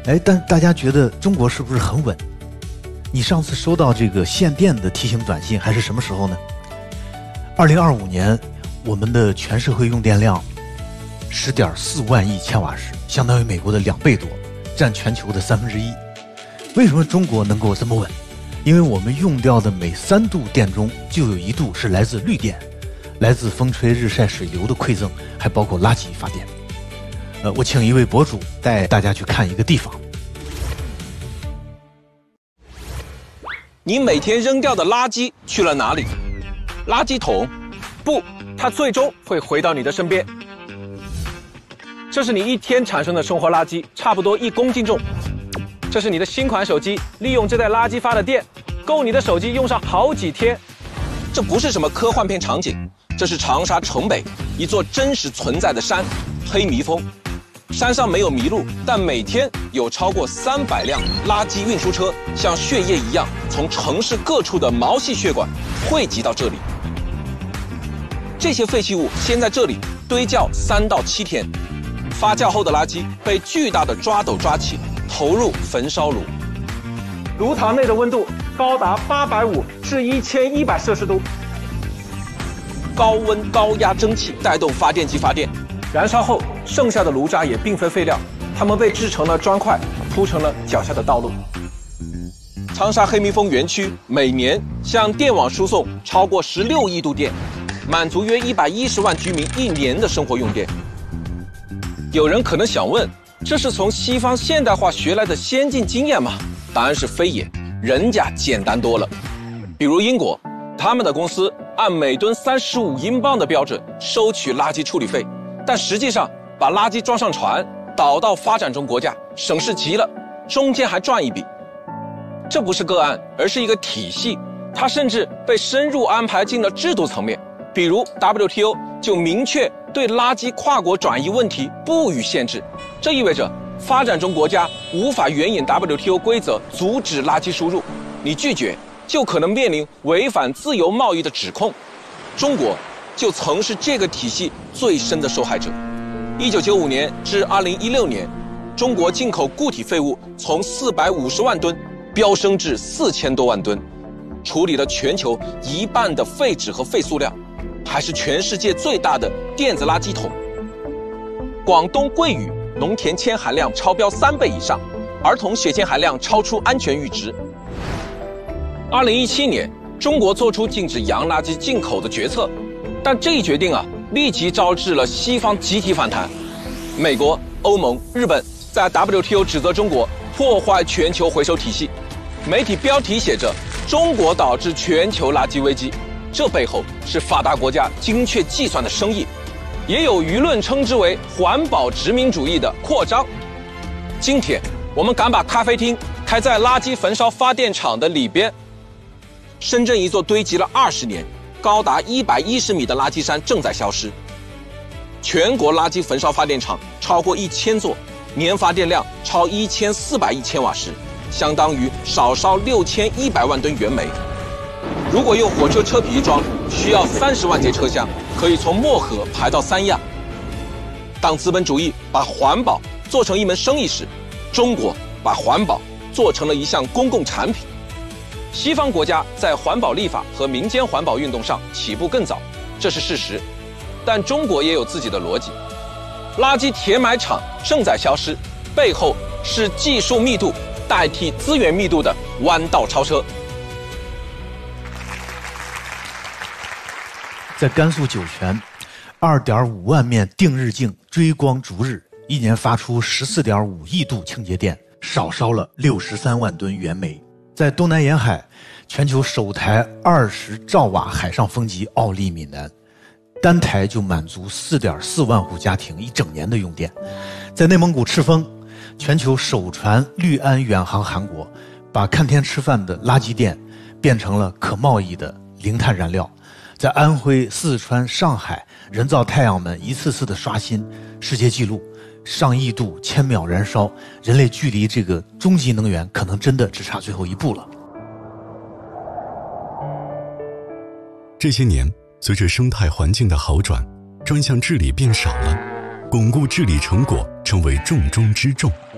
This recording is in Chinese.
但大家觉得中国是不是很稳？你上次收到这个限电的提醒短信还是什么时候呢？2025年我们的全社会用电量10.4万亿千瓦时，相当于美国的2倍多，占全球的1/3。为什么中国能够这么稳？因为我们用掉的每3度电中就有1度是来自绿电，来自风吹日晒水流的馈赠，还包括垃圾发电。我请一位博主带大家去看一个地方。 你每天扔掉的垃圾去了哪里？垃圾桶？不，它最终会回到你的身边。这是你一天产生的生活垃圾，差不多1公斤重。这是你的新款手机，利用这袋垃圾发的电，够你的手机用上好几天。这不是什么科幻片场景，这是长沙城北一座真实存在的山——黑迷峰。山上没有麋鹿，但每天有超过300辆垃圾运输车，像血液一样从城市各处的毛细血管汇集到这里。这些废弃物先在这里堆窖3到7天，发酵后的垃圾被巨大的抓斗抓起，投入焚烧炉。炉膛内的温度高达850至1100摄氏度，高温高压蒸汽带动发电机发电。燃烧后，剩下的炉渣也并非废料，它们被制成了砖块，铺成了脚下的道路。长沙黑迷峰园区每年向电网输送超过16亿度电，满足约110万居民1年的生活用电。有人可能想问，这是从西方现代化学来的先进经验吗？答案是非也，人家简单多了。比如英国，他们的公司按每吨35英镑的标准收取垃圾处理费，但实际上把垃圾装上船倒到发展中国家，省事极了，中间还赚一笔。这不是个案，而是一个体系，它甚至被深入安排进了制度层面。比如 WTO 就明确对垃圾跨国转移问题不予限制，这意味着发展中国家无法援引 WTO 规则阻止垃圾输入，你拒绝就可能面临违反自由贸易的指控。中国就曾是这个体系最深的受害者。1995年至2016年，中国进口固体废物从450万吨飙升至4000多万吨，处理了全球1半的废纸和废塑料，还是全世界最大的电子垃圾桶。广东桂屿农田铅含量超标3倍以上，儿童血铅含量超出安全阈值。2017年，中国做出禁止洋垃圾进口的决策，但这一决定立即招致了西方集体反弹。美国、欧盟、日本在 WTO 指责中国破坏全球回收体系，媒体标题写着“中国导致全球垃圾危机”，这背后是发达国家精确计算的生意，也有舆论称之为环保殖民主义的扩张。今天我们敢把咖啡厅开在垃圾焚烧发电厂的里边。深圳一座堆积了20年、高达110米的垃圾山正在消失。全国垃圾焚烧发电厂超过1000座，年发电量超1400亿千瓦时，相当于少烧6100万吨原煤。如果用火车车皮一装，需要30万节车厢，可以从漠河排到三亚。当资本主义把环保做成一门生意时，中国把环保做成了一项公共产品。西方国家在环保立法和民间环保运动上起步更早，这是事实，但中国也有自己的逻辑。垃圾填埋场正在消失，背后是技术密度代替资源密度的弯道超车。 在甘肃酒泉，2.5万面定日镜追光逐日，一年发出14.5亿度清洁电，少烧了63万吨原煤。在东南沿海，全球首台20兆瓦海上风机奥利闽南，单台就满足4.4万户家庭一整年的用电。在内蒙古赤峰，全球首船绿安远航韩国，把看天吃饭的垃圾电变成了可贸易的零碳燃料。在安徽、四川、上海，人造太阳们一次次的刷新世界纪录，上亿度1000秒燃烧，人类距离这个终极能源可能真的只差最后一步了。 这些年，随着生态环境的好转，专项治理变少了，巩固治理成果成为重中之重。